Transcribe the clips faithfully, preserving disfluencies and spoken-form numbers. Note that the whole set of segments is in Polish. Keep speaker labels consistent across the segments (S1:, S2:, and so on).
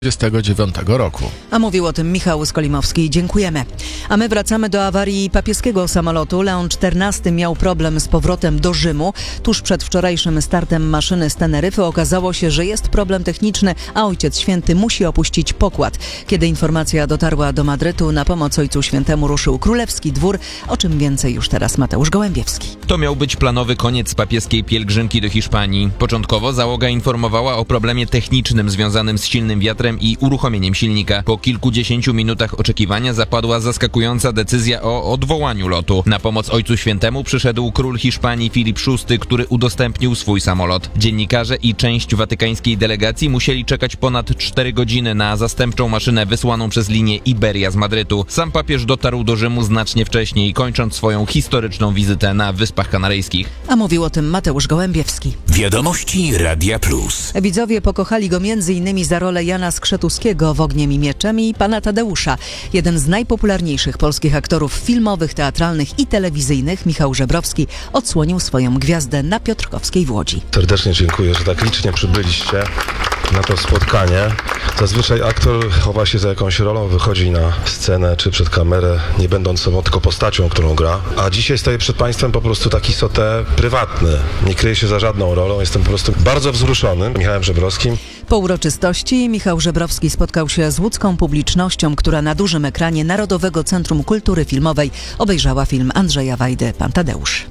S1: dwudziestego dziewiątego roku.
S2: A mówił o tym Michał Skolimowski. Dziękujemy. A my wracamy do awarii papieskiego samolotu. Leon czternasty miał problem z powrotem do Rzymu. Tuż przed wczorajszym startem maszyny z Teneryfy okazało się, że jest problem techniczny, a Ojciec Święty musi opuścić pokład. Kiedy informacja dotarła do Madrytu, na pomoc Ojcu Świętemu ruszył Królewski Dwór. O czym więcej już teraz Mateusz Gołębiewski.
S3: To miał być planowy koniec papieskiej pielgrzymki do Hiszpanii. Początkowo załoga informowała o problemie technicznym związanym z silnym wiatrem i uruchomieniem silnika. Po kilkudziesięciu minutach oczekiwania zapadła zaskakująca decyzja o odwołaniu lotu. Na pomoc Ojcu Świętemu przyszedł król Hiszpanii Filip szósty, który udostępnił swój samolot. Dziennikarze i część watykańskiej delegacji musieli czekać ponad cztery godziny na zastępczą maszynę wysłaną przez linię Iberia z Madrytu. Sam papież dotarł do Rzymu znacznie wcześniej, kończąc swoją historyczną wizytę na Wyspach Kanaryjskich.
S2: A mówił o tym Mateusz Gołębiewski.
S4: Wiadomości Radia Plus.
S2: Widzowie pokochali go między innymi za rolę Jana Skrzetuskiego w Ogniem i Mieczem i Pana Tadeusza. Jeden z najpopularniejszych polskich aktorów filmowych, teatralnych i telewizyjnych, Michał Żebrowski, odsłonił swoją gwiazdę na Piotrkowskiej w Łodzi.
S5: Serdecznie dziękuję, że tak licznie przybyliście na to spotkanie. Zazwyczaj aktor chowa się za jakąś rolą, wychodzi na scenę czy przed kamerę, nie będąc sobą tylko postacią, którą gra. A dzisiaj staję przed Państwem po prostu taki sotę prywatny. Nie kryję się za żadną rolą, jestem po prostu bardzo wzruszony Michałem Żebrowskim.
S2: Po uroczystości Michał Żebrowski spotkał się z łódzką publicznością, która na dużym ekranie Narodowego Centrum Kultury Filmowej obejrzała film Andrzeja Wajdy Pan Tadeusz.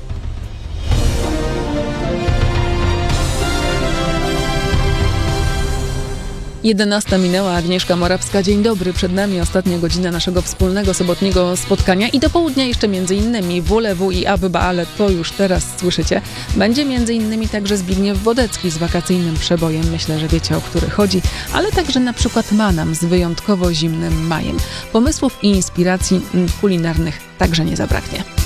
S6: jedenasta minęła, Agnieszka Morawska. Dzień dobry, przed nami ostatnia godzina naszego wspólnego sobotniego spotkania i do południa jeszcze między innymi W L W i Abba, ale to już teraz słyszycie. Będzie między innymi także Zbigniew Wodecki z wakacyjnym przebojem, myślę, że wiecie, o który chodzi, ale także na przykład Manam z wyjątkowo zimnym majem. Pomysłów i inspiracji kulinarnych także nie zabraknie.